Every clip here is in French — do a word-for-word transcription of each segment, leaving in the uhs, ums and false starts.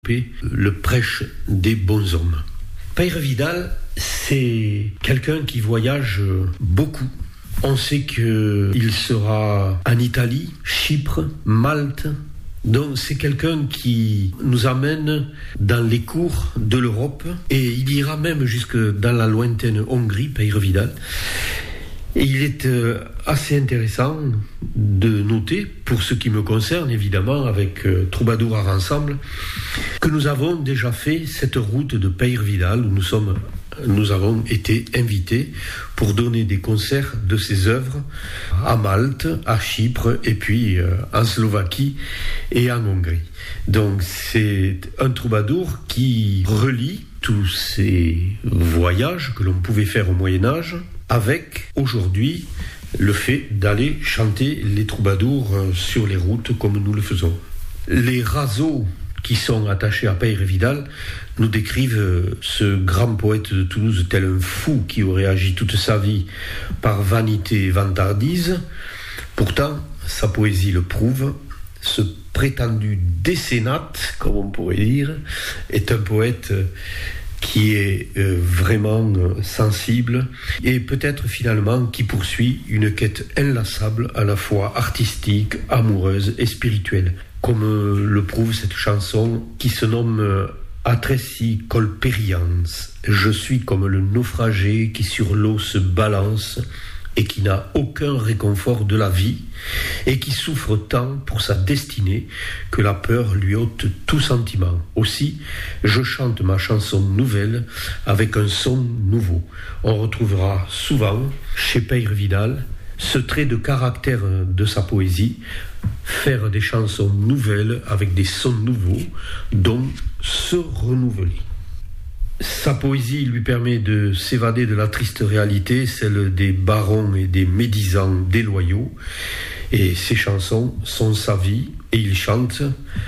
le prêche des bons hommes. Peire Vidal, c'est quelqu'un qui voyage beaucoup. On sait qu'il sera en Italie, Chypre, Malte. Donc c'est quelqu'un qui nous amène dans les cours de l'Europe et il ira même jusque dans la lointaine Hongrie, Peire Vidal. Et il est euh, assez intéressant de noter, pour ce qui me concerne évidemment, avec euh, Troubadour à Ensemble, que nous avons déjà fait cette route de Peire Vidal où nous sommes, nous avons été invités pour donner des concerts de ses œuvres à Malte, à Chypre et puis euh, en Slovaquie et en Hongrie. Donc c'est un troubadour qui relie tous ces voyages que l'on pouvait faire au Moyen-Âge avec, aujourd'hui, le fait d'aller chanter les troubadours sur les routes comme nous le faisons. Les raseaux qui sont attachés à Peire Vidal nous décrivent ce grand poète de Toulouse tel un fou qui aurait agi toute sa vie par vanité et vantardise. Pourtant, sa poésie le prouve. Ce prétendu décennate, comme on pourrait dire, est un poète qui est euh, vraiment euh, sensible et peut-être finalement qui poursuit une quête inlassable à la fois artistique, amoureuse et spirituelle, comme euh, le prouve cette chanson qui se nomme euh, Atreci colperians. Je suis comme le naufragé qui sur l'eau se balance et qui n'a aucun réconfort de la vie, et qui souffre tant pour sa destinée que la peur lui ôte tout sentiment. Aussi, je chante ma chanson nouvelle avec un son nouveau. On retrouvera souvent, chez Peire Vidal, ce trait de caractère de sa poésie, faire des chansons nouvelles avec des sons nouveaux, dont se renouveler. Sa poésie lui permet de s'évader de la triste réalité, celle des barons et des médisants déloyaux. Et ses chansons sont sa vie, et il chante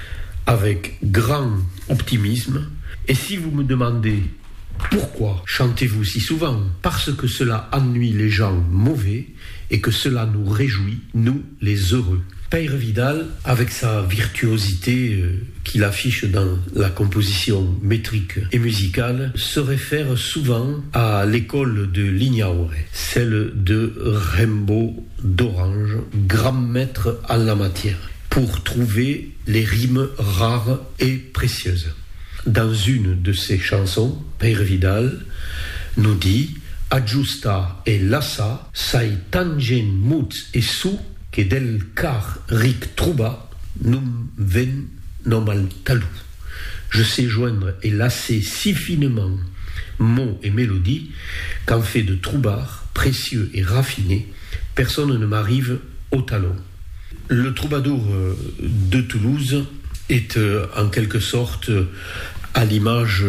avec grand optimisme. Et si vous me demandez pourquoi chantez-vous si souvent ? Parce que cela ennuie les gens mauvais et que cela nous réjouit, nous les heureux. Peire Vidal, avec sa virtuosité euh, qu'il affiche dans la composition métrique et musicale, se réfère souvent à l'école de Lignaure, celle de Rimbaud d'Orange, grand maître en la matière, pour trouver les rimes rares et précieuses. Dans une de ses chansons, Peire Vidal nous dit « Adjusta e lassa, sai tangen mut e su, que del car ric trouba, num ven nomal talou. Je sais joindre et lasser si finement mots et mélodies qu'en fait de troubard, précieux et raffiné, personne ne m'arrive au talon. » Le troubadour de Toulouse est en quelque sorte à l'image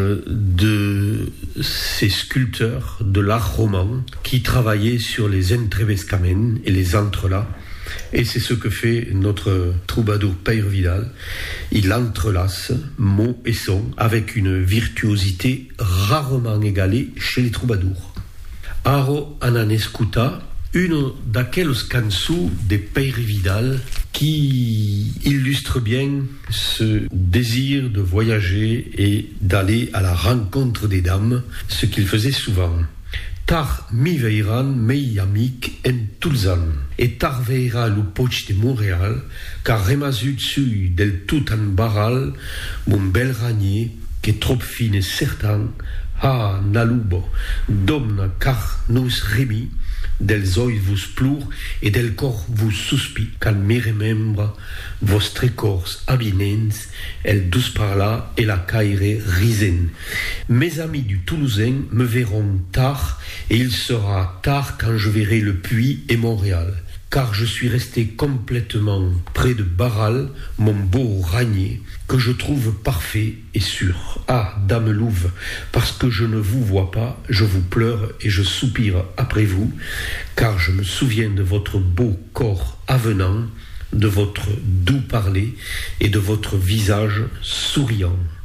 de ces sculpteurs de l'art roman qui travaillaient sur les entrebescamens et les entrelacs. Et c'est ce que fait notre troubadour Peire Vidal. Il entrelace mots et sons avec une virtuosité rarement égalée chez les troubadours. Aro ananescuta, une d'aquelles cançons de Peire Vidal qui illustre bien ce désir de voyager et d'aller à la rencontre des dames, ce qu'il faisait souvent. Tar mi veiran mei amic en Tulzan, et tar veira lu poch de Montréal, car remasut sui del tout en baral, mon bel ragné, que trop fine certain, ha nalubo, domna car nos remi, dels ois vos plur et del cor vos suspi, can me remembra vostre cors abinens, el dus par là et la caire risen. Mes amis du Toulousain me verront tard, et il sera tard quand je verrai le Puy et Montréal, car je suis resté complètement près de Barral, mon beau ragné, que je trouve parfait et sûr. Ah, dame louve, parce que je ne vous vois pas, je vous pleure et je soupire après vous, car je me souviens de votre beau corps avenant, de votre doux parler et de votre visage souriant.